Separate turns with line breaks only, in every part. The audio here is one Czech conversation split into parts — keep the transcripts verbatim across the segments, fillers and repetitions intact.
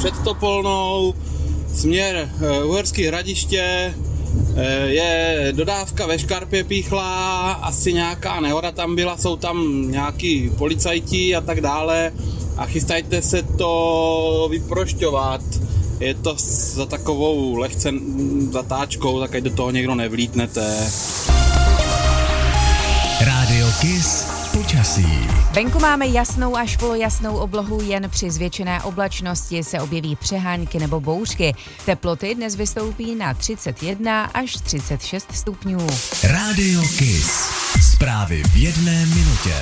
před Topolnou, směr Uherské Hradiště, je dodávka ve Škarpě píchla, asi nějaká nehoda tam byla, jsou tam nějaký policajti a tak dále a chystajte se to vyprošťovat. Je to za takovou lehce zatáčkou, tak ať do toho někdo nevlítnete.
Rádio Kiss počasí.
Venku máme jasnou až polojasnou oblohu, jen při zvětšené oblačnosti se objeví přehánky nebo bouřky. Teploty dnes vystoupí na třicet jedna až třicet šest stupňů.
Rádio Kiss. Zprávy v jedné minutě.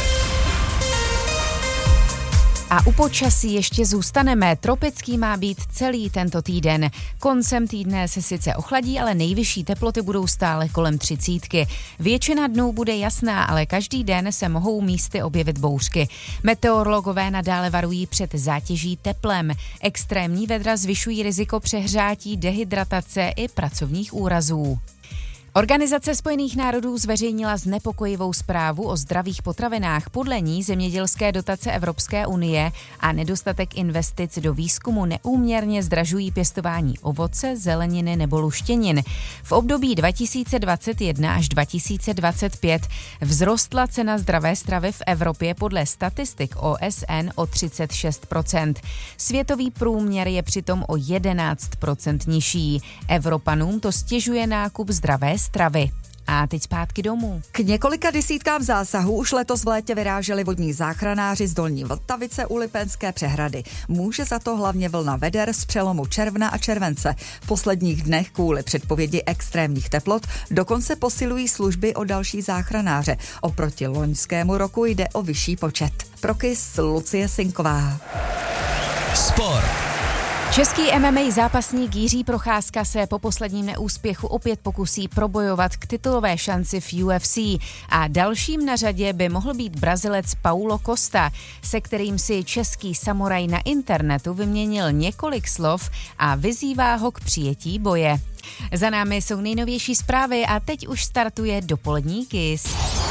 A u počasí ještě zůstaneme. Tropický má být celý tento týden. Koncem týdne se sice ochladí, ale nejvyšší teploty budou stále kolem třicítky. Většina dnů bude jasná, ale každý den se mohou místy objevit bouřky. Meteorologové nadále varují před zátěží teplem. Extrémní vedra zvyšují riziko přehřátí, dehydratace i pracovních úrazů. Organizace spojených národů zveřejnila znepokojivou zprávu o zdravých potravinách. Podle ní zemědělské dotace Evropské unie a nedostatek investic do výzkumu neúměrně zdražují pěstování ovoce, zeleniny nebo luštěnin. V období dva tisíce dvacet jedna až dva tisíce dvacet pět vzrostla cena zdravé stravy v Evropě podle statistik O S N o třicet šest procent. Světový průměr je přitom o jedenáct procent nižší. Evropanům to stěžuje nákup zdravé stravy. A teď zpátky domů.
K několika desítkám zásahů už letos v létě vyráželi vodní záchranáři z Dolní Vltavice u Lipenské přehrady. Může za to hlavně vlna veder z přelomu června a července. V posledních dnech kvůli předpovědi extrémních teplot dokonce posilují služby o další záchranáře. Oproti loňskému roku jde o vyšší počet. Pro Kiss Lucie Sinková.
Sport.
Český M M A zápasník Jiří Procházka se po posledním neúspěchu opět pokusí probojovat k titulové šanci v U F C a dalším na řadě by mohl být Brazilec Paulo Costa, se kterým si český samuraj na internetu vyměnil několik slov a vyzývá ho k přijetí boje. Za námi jsou nejnovější zprávy a teď už startuje dopolední Kiss.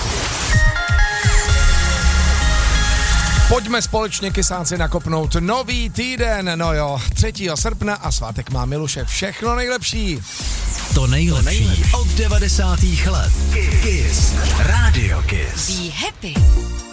Pojďme společně, kysáci, nakopnout nový týden, no jo, třetího srpna a svátek má Miluše. Všechno nejlepší.
To nejlepší, to nejlepší. Od devadesátých let. Kiss. Radio Kiss.
Be happy.